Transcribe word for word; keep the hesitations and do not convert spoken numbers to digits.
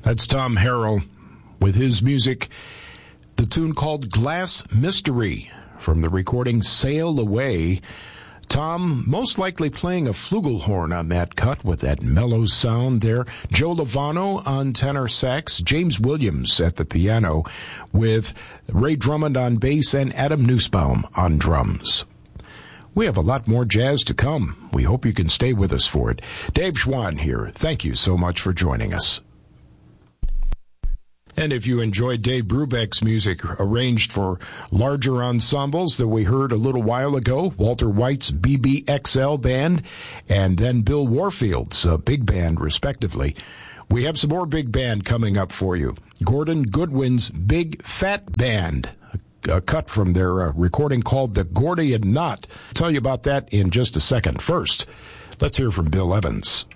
That's Tom Harrell with his music, the tune called Glass Mystery from the recording Sail Away. Tom most likely playing a flugelhorn on that cut with that mellow sound there. Joe Lovano on tenor sax, James Williams at the piano with Ray Drummond on bass and Adam Nussbaum on drums. We have a lot more jazz to come. We hope you can stay with us for it. Dave Schwann here. Thank you so much for joining us. And if you enjoyed Dave Brubeck's music arranged for larger ensembles that we heard a little while ago, Walter White's B B X L Band and then Bill Warfield's uh, Big Band, respectively, we have some more big band coming up for you. Gordon Goodwin's Big Fat Band, a cut from their uh, recording called The Gordian Knot. I'll tell you about that in just a second. First, let's hear from Bill Evans.